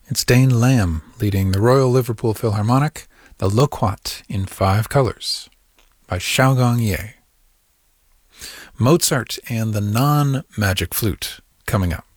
It's Dane Lamb leading the Royal Liverpool Philharmonic, the Loquat in 5 Colors by Xiaogong Ye. Mozart and the non-magic flute coming up.